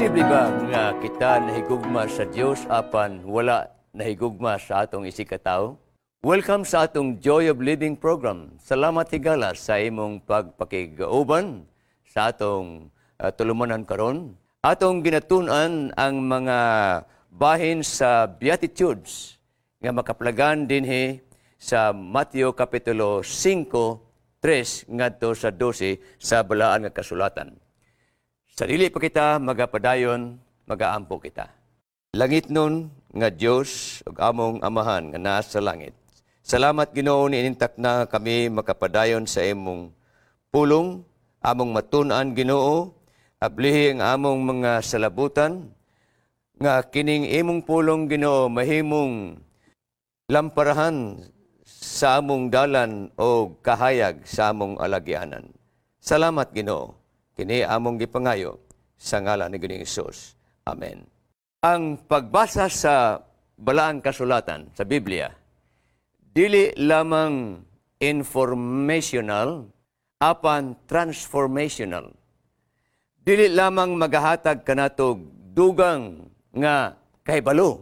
Posible ba nga kita nahigugma sa Dios apan wala nahigugma sa atong isikatawo? Welcome sa atong Joy of Living program. Salamat higala sa imong pagpakigauban sa atong tulumanan karon. Atong ginatun-an ang mga bahin sa Beatitudes nga makaplagan dinhi sa Mateo Kapitulo 5, 3 ngadto sa 12 sa balaan nga kasulatan. Sa dili pa kita magapadayon, magaampo kita. Langit nun nga Dios ug among amahan nga naa sa langit. Salamat Ginoo ni inintak na kami makapadayon sa imong pulong, among matun-an Ginoo, ablihi ang among mga salabutan nga kining imong pulong Ginoo mahimong lamparahan sa among dalan o kahayag sa among alagyanan. Salamat Ginoo. Kini among gipangayo sa ngalan ni Ginoong Hesus. Amen. Ang pagbasa sa balaang kasulatan sa Biblia, dili lamang informational, apan transformational. Dili lamang magahatag kanatog dugang nga kahibalo,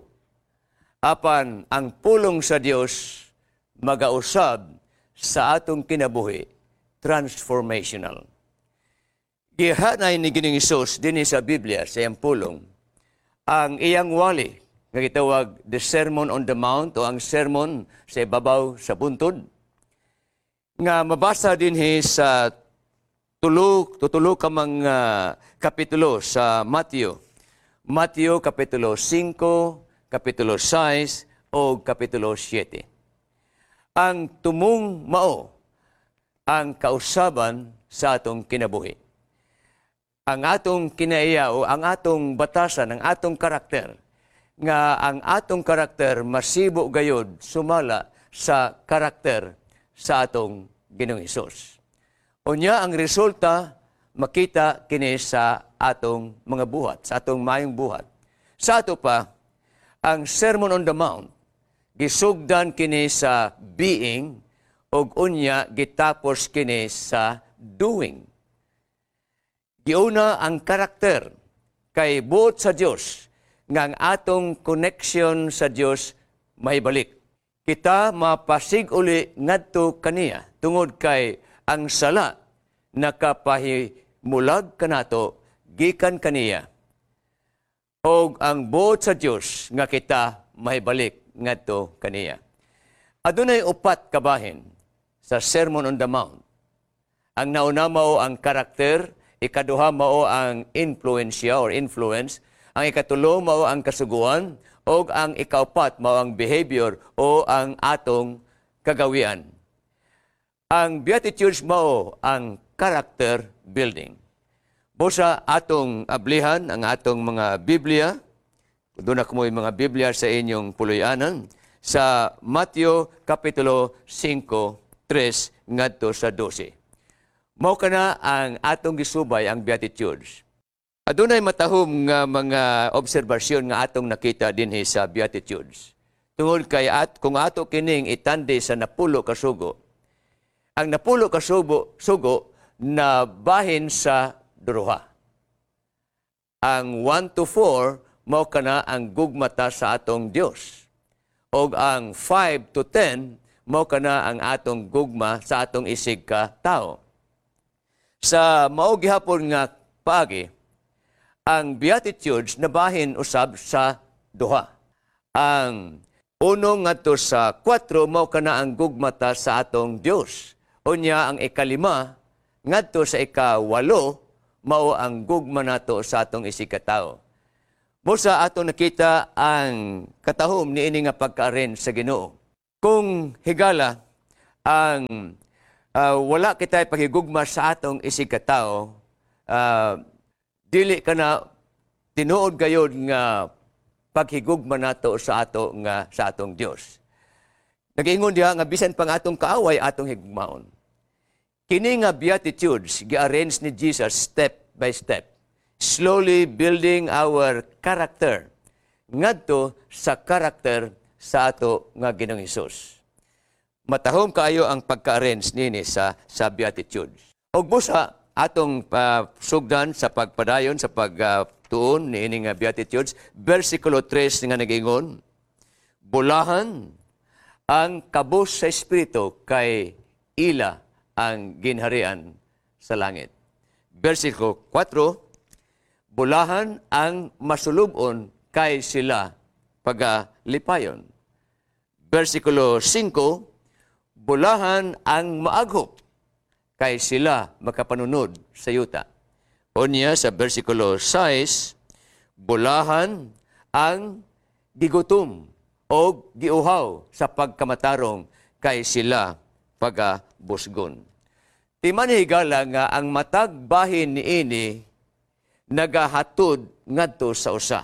apan ang pulong sa Dios magausab sa atong kinabuhi, transformational. Gihanay ni Ginoong Hesus dinhi sa Biblia sa iyang pulong ang iyang wali nga gitawag the Sermon on the Mount o ang sermon sa ibabaw sa buntod nga mabasa dinhi sa tulo ka mga kapitulo sa Mateo Kapitulo 5, Kapitulo 6 o Kapitulo 7. Ang tumong mao ang kausaban sa atong kinabuhi. Ang atong kinaiya o ang atong batasan, ang atong karakter, nga ang atong karakter masibo gayod sumala sa karakter sa atong Ginoong Hesus. Unya ang resulta makita kini sa atong mga buhat, sa atong mayong buhat. Sa ato pa, ang Sermon on the Mount, gisugdan kini sa being ug unya gitapos kini sa doing. Giuna ang karakter kay buot sa Dios nga ang atong connection sa Dios mahibalik. Kita mapasig uli ngadto kaniya tungod kay ang sala nakapahimulag kanato gikan kaniya. Og ang buot sa Dios nga kita mahibalik ngadto kaniya. Adunay upat kabahin sa Sermon on the Mount. Ang nauna mao ang karakter, ikaduha mao ang influensya or influence, ang ikatulo mao ang kasuguan, o ang ikaupat mao ang behavior o ang atong kagawian. Ang Beatitudes mao ang character building. Busa atong ablihan ang atong mga Biblia, doon na kumoy mga Biblia sa inyong puluyanan, sa Mateo Kapitulo 5, 3 ngadto sa 12. Mao kana ang atong gisubay ang Beatitudes. Adunay matahom nga mga obserbasyon nga atong nakita dinhi sa Beatitudes. Tungod kay kung ato kining itandi sa napulo ka sugo, ang napulo ka sugo na bahin sa duruha. Ang 1 to 4 mao kana ang gugmata sa atong Dios. Og ang 5 to 10 mao kana ang atong gugma sa atong isig ka tao. Sa mao gihapon nga paagi, ang Beatitudes nabahin usab sa duha. Ang 1 ngadto sa 4 mao kana ang gugmata sa atong Dios. Unya ang ikalima ngadto sa ika-8 mao ang gugma nato sa atong isikatawo. Busa atong nakita ang katahom niini nga pagka-arrange sa Ginoo. Kung higala ang wala kita'y paghigugma sa atong isikatawo, dili ka na tinuod gayod nga paghigugma nato sa atong Dios. Nag-ingon diha nga bisan pang atong kaaway atong higugmaon. Kini nga Beatitudes gi-arrange ni Jesus step by step, slowly building our character ngadto sa karakter sa ato nga Ginoong Hesus. Matahom kaayo ang pagka-arrange nini sa Beatitudes. Og busa atong sugdan sa pagpadayon sa tuon ni ini nga Beatitudes, versikulo 3 nga nagingon, bulahan ang kabus sa Espiritu kay ila ang ginharian sa langit. Versikulo 4, bulahan ang masulubon kay sila pagalipayon. Versikulo 5, bulahan ang maaghop kay sila makapanunod sa yuta. Unya sa versikulo 6, bulahan ang gigutom o giuhaw sa pagkamatarong kay sila pagabusgon. Timan higala nga ang matag bahin niini nagahatod ngadto sa usa.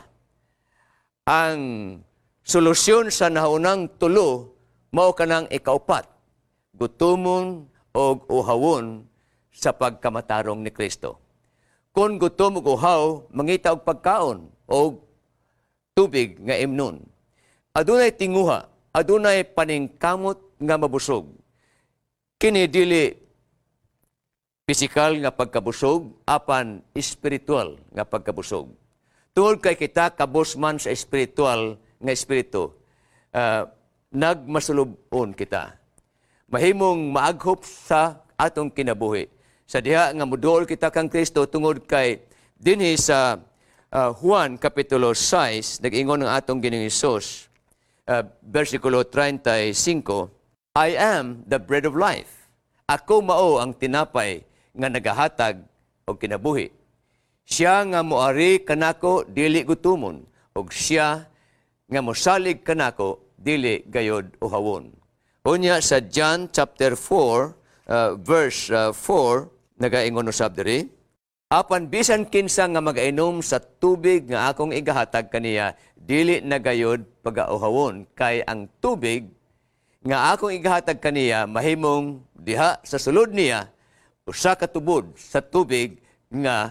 Ang solusyon sa naunang tulo mao kanang ikaupat, gutomon o uhawon sa pagkamatarong ni Kristo. Kung gutom ug uhaw, mangita og pagkaon o tubig nga imnon. Adunay tinguha, adunay paningkamot nga mabusog. Kini dili pisikal nga pagkabusog, apan espiritual nga pagkabusog. Tungod kay kita kabus man sa espiritual nga espiritu, nagmasulubon kita. Mahimong maaghop sa atong kinabuhi. Sa diha nga moduol kita kang Kristo tungod kay dinhi sa Juan kapitulo 6 nag-ingon ng atong Ginoong Hesus, versikulo 35, I am the bread of life. Ako mao ang tinapay nga nagahatag og kinabuhi. Siya nga moari kanako dili gutumon, og siya nga mosalig kanako dili gayod uhawon. Unya sa John chapter 4 verse 4 nagaingon usab diri, apan bisan kinsa nga magainom sa tubig nga akong igahatag kaniya dili na gayod pagauhawon, kay ang tubig nga akong igahatag kaniya mahimong diha sa sulod niya usa ka tubod sa tubig nga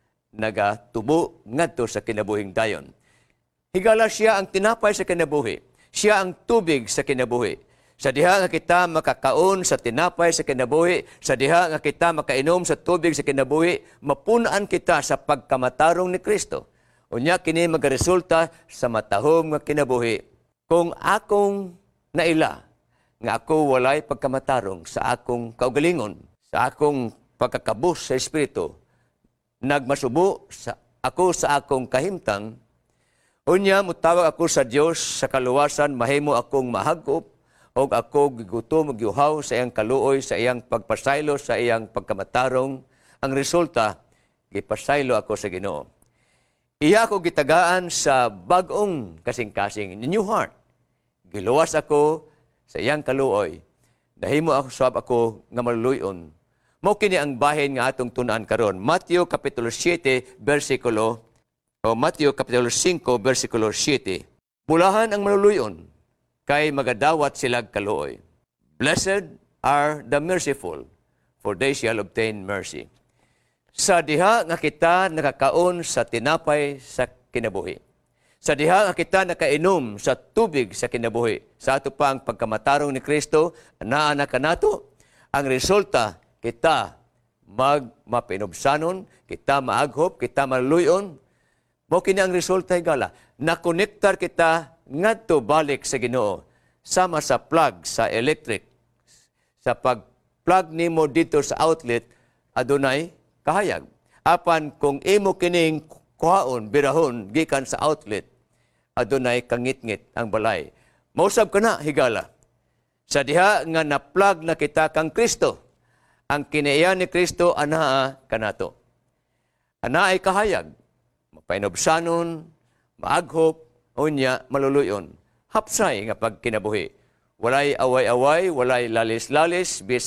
nagatubo ngadto sa kinabuhing dayon. Higala siya ang tinapay sa kinabuhi. Siya ang tubig sa kinabuhi. Sa diha nga kita makakaon sa tinapay sa kinabuhi, sa diha nga kita makainom sa tubig sa kinabuhi, mapunaan kita sa pagkamatarong ni Kristo. Unya kini magaresulta sa matahom nga kinabuhi. Kung akong naila nga ako walay pagkamatarong sa akong kaugalingon, sa akong pagkakabus sa Espiritu, nagmasubo ako sa akong kahimtang, unya mutawag ako sa Dios sa kaluwasan, mahimo akong mahagop, o ako gigutom, giuhaw sa iyang kaluoy, sa iyang pagpasaylo, sa iyang pagkamatarong. Ang resulta, gipasaylo ako sa Ginoo. Iya ako gitagaan sa bagong kasing-kasing, new heart. Giluwas ako sa iyang kaluoy. Nahimo ako sab ako nga maluluyon. Mao kini ang bahin nga atong tun-an karon. Matthew kapitulo 7 versikulo Matthew kapitulo 5 versikulo 7. Bulahan ang maluluyon kay magadawat silag kaluoy. Blessed are the merciful, for they shall obtain mercy. Sa diha nga kita nakakaon sa tinapay sa kinabuhi. Sa diha nga kita nakainom sa tubig sa kinabuhi. Sa ato pang pagkamatarong ni Kristo, naa na kanato, ang resulta kita mapinubsanon, kita maaghop, kita maluluyon. Mo kini ang resulta higala. Nakonektar kita ngadto balik sa Ginoo, sama sa plug sa electric. Sa pag-plug nimo dito sa outlet, adunay kahayag. Apan kung imo kining kuhaon, birahon, gikan sa outlet, adunay kangit-ngit ang balay. Mausab ka na, higala. Sa diha nga na-plug na kita kang Kristo, ang kinaiya ni Kristo anaa kanato. Ana ay kahayag, mapainobsanon, maaghop, unya maluluyon. Hapsay nga pagkinabuhi. Walay away-away, walay lalis-lalis,